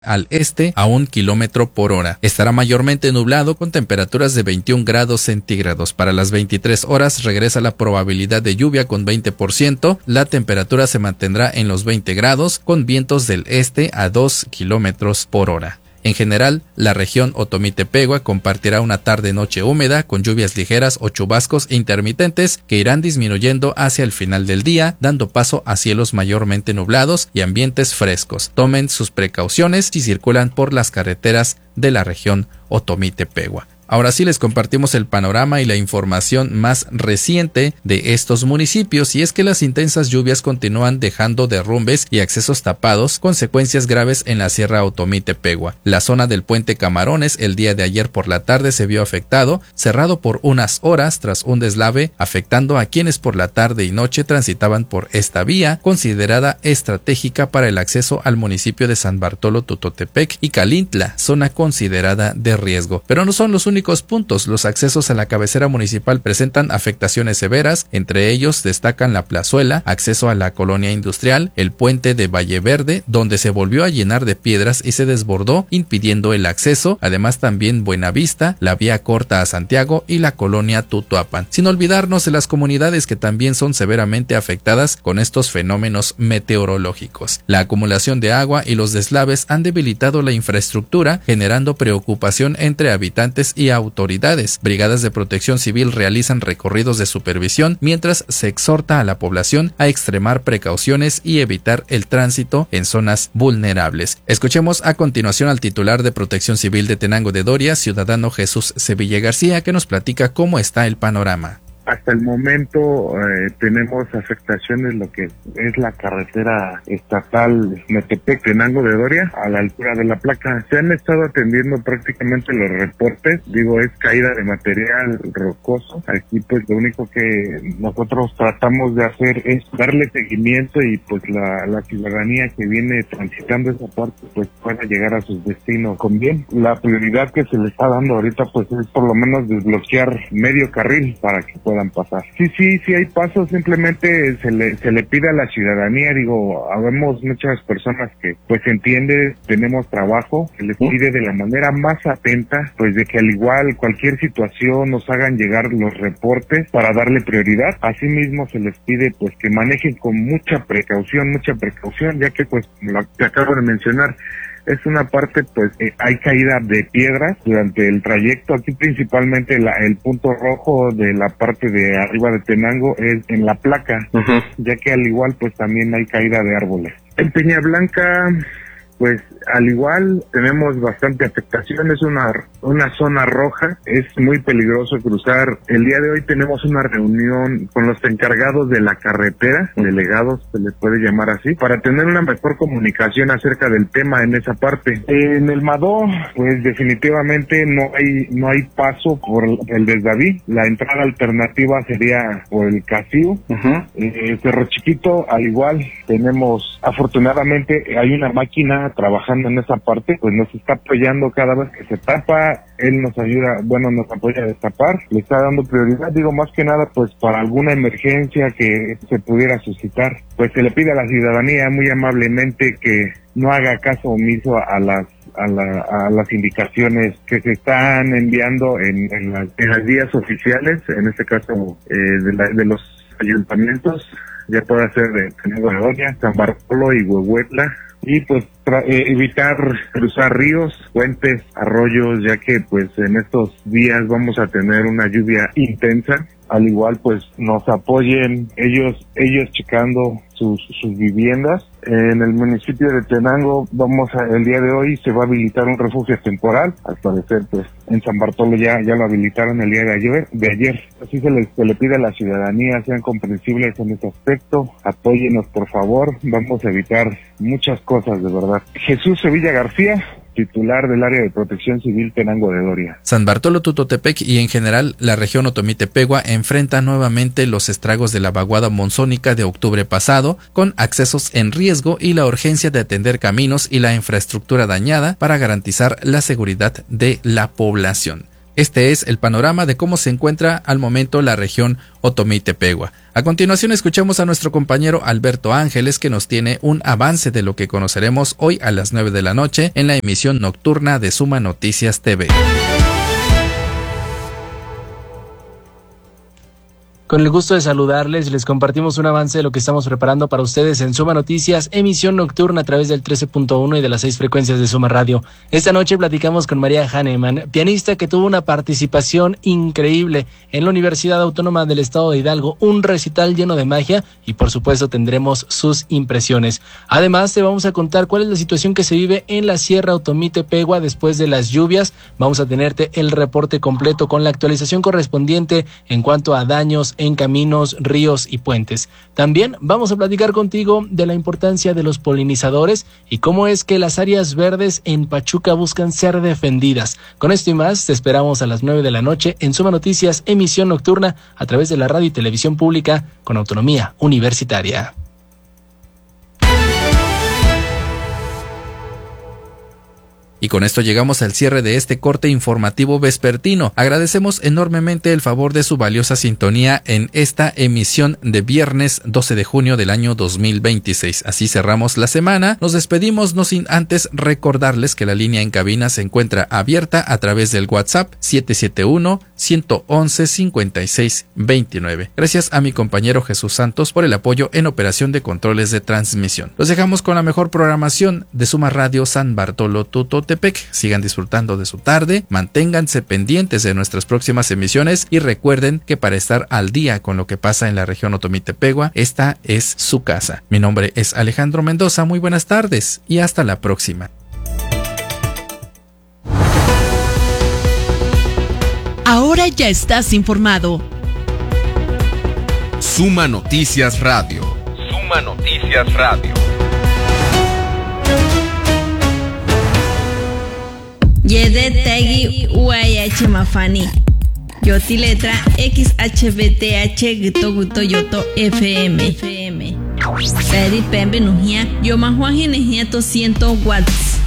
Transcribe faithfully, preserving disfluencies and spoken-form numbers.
al este a un kilómetro por hora. Estará mayormente nublado con temperaturas de veintiún grados centígrados. Para las veintitrés horas regresa la probabilidad de lluvia con veinte por ciento. La temperatura se mantendrá en los veinte grados con vientos del este a dos kilómetros por hora. En general, la región Otomí-Tepegua compartirá una tarde-noche húmeda con lluvias ligeras o chubascos intermitentes que irán disminuyendo hacia el final del día, dando paso a cielos mayormente nublados y ambientes frescos. Tomen sus precauciones si circulan por las carreteras de la región Otomí-Tepegua. Ahora sí les compartimos el panorama y la información más reciente de estos municipios, y es que las intensas lluvias continúan dejando derrumbes y accesos tapados, consecuencias graves en la Sierra Otomí-Tepegua. La zona del Puente Camarones el día de ayer por la tarde se vio afectado, cerrado por unas horas tras un deslave, afectando a quienes por la tarde y noche transitaban por esta vía, considerada estratégica para el acceso al municipio de San Bartolo Tutotepec y Calintla, zona considerada de riesgo. Pero no son los únicos puntos. Los accesos a la cabecera municipal presentan afectaciones severas, entre ellos destacan la Plazuela, acceso a la colonia industrial, el puente de Valle Verde, donde se volvió a llenar de piedras y se desbordó, impidiendo el acceso, además también Buenavista, la vía corta a Santiago y la colonia Tutuapan, sin olvidarnos de las comunidades que también son severamente afectadas con estos fenómenos meteorológicos. La acumulación de agua y los deslaves han debilitado la infraestructura, generando preocupación entre habitantes y autoridades. Brigadas de protección civil realizan recorridos de supervisión mientras se exhorta a la población a extremar precauciones y evitar el tránsito en zonas vulnerables. Escuchemos a continuación al titular de Protección Civil de Tenango de Doria, ciudadano Jesús Sevilla García, que nos platica cómo está el panorama. Hasta el momento eh, tenemos afectaciones lo que es la carretera estatal Metepec-Tenango de Doria a la altura de la placa. Se han estado atendiendo prácticamente los reportes, digo, es caída de material rocoso. Aquí pues lo único que nosotros tratamos de hacer es darle seguimiento y pues la, la ciudadanía que viene transitando esa parte pues pueda llegar a sus destinos con bien. La prioridad que se le está dando ahorita pues es por lo menos desbloquear medio carril para que puedan pasar. Sí, sí, sí hay pasos, simplemente se le se le pide a la ciudadanía, digo, habemos muchas personas que pues entiende, tenemos trabajo, se les pide de la manera más atenta, pues de que al igual cualquier situación nos hagan llegar los reportes para darle prioridad. Asimismo se les pide pues que manejen con mucha precaución, mucha precaución, ya que pues lo que acabo de mencionar, es una parte, pues, eh, hay caída de piedras durante el trayecto. Aquí principalmente la, el punto rojo de la parte de arriba de Tenango es en la placa, uh-huh. ya que al igual, pues, también hay caída de árboles. En Peña Blanca, pues, al igual tenemos bastante afectación, es una, una zona roja, es muy peligroso cruzar. El día de hoy tenemos una reunión con los encargados de la carretera, delegados se les puede llamar así, para tener una mejor comunicación acerca del tema en esa parte. En el Madó, pues definitivamente no hay no hay paso por el Desdaví, la entrada alternativa sería por el Casío. Uh-huh. eh, Cerro Chiquito, al igual, tenemos, afortunadamente, hay una máquina trabajando en esa parte, pues nos está apoyando cada vez que se tapa, él nos ayuda, bueno, nos apoya a destapar, le está dando prioridad, digo, más que nada, pues para alguna emergencia que se pudiera suscitar, pues se le pide a la ciudadanía muy amablemente que no haga caso omiso a las a, la, a las indicaciones que se están enviando en, en, las, en las vías oficiales, en este caso eh, de, la, de los ayuntamientos, ya puede ser de Tenango de Doria, San Bartolo y Huehuetla, y pues tra- eh, evitar cruzar ríos, puentes, arroyos, ya que pues en estos días vamos a tener una lluvia intensa. Al igual pues nos apoyen ellos ellos checando sus sus viviendas. En el municipio de Tenango vamos a, el día de hoy se va a habilitar un refugio temporal, al parecer pues en San Bartolo ya ya lo habilitaron el día de ayer, de ayer. Así se les se le pide a la ciudadanía, sean comprensibles en este aspecto, apóyenos por favor, vamos a evitar muchas cosas de verdad. Jesús Sevilla García, titular del área de protección civil Tenango de Doria. San Bartolo Tutotepec y en general la región Otomí-Tepegua enfrenta nuevamente los estragos de la vaguada monzónica de octubre pasado, con accesos en riesgo y la urgencia de atender caminos y la infraestructura dañada para garantizar la seguridad de la población. Este es el panorama de cómo se encuentra al momento la región Otomí-Tepehua. A continuación escuchamos a nuestro compañero Alberto Ángeles, que nos tiene un avance de lo que conoceremos hoy a las nueve de la noche en la emisión nocturna de Suma Noticias T V. Con el gusto de saludarles, les compartimos un avance de lo que estamos preparando para ustedes en Suma Noticias, emisión nocturna a través del trece punto uno y de las seis frecuencias de Suma Radio. Esta noche platicamos con María Hahnemann, pianista que tuvo una participación increíble en la Universidad Autónoma del Estado de Hidalgo, un recital lleno de magia y por supuesto tendremos sus impresiones. Además te vamos a contar cuál es la situación que se vive en la Sierra Otomí-Tepehua después de las lluvias. Vamos a tenerte el reporte completo con la actualización correspondiente en cuanto a daños en caminos, ríos y puentes. También vamos a platicar contigo de la importancia de los polinizadores y cómo es que las áreas verdes en Pachuca buscan ser defendidas. Con esto y más, te esperamos a las nueve de la noche en Suma Noticias, emisión nocturna a través de la radio y televisión pública con autonomía universitaria. Y con esto llegamos al cierre de este corte informativo vespertino. Agradecemos enormemente el favor de su valiosa sintonía en esta emisión de viernes doce de junio del año dos mil veintiséis. Así cerramos la semana. Nos despedimos no sin antes recordarles que la línea en cabina se encuentra abierta a través del WhatsApp siete siete uno, uno uno uno, cinco seis dos nueve. Gracias a mi compañero Jesús Santos por el apoyo en operación de controles de transmisión. Los dejamos con la mejor programación de Suma Radio San Bartolo Tutotepec. Sigan disfrutando de su tarde, manténganse pendientes de nuestras próximas emisiones y recuerden que para estar al día con lo que pasa en la región Otomí-Tepehua, esta es su casa. Mi nombre es Alejandro Mendoza, muy buenas tardes y hasta la próxima. Ahora ya estás informado. Suma Noticias Radio. Suma Noticias Radio. Yede Tegi U A H Mafani. Yoti letra X H B T H Gito Guto Yoto F M. Peri Pembe Nujia. Yo Mahuaji Nejia to ciento watts.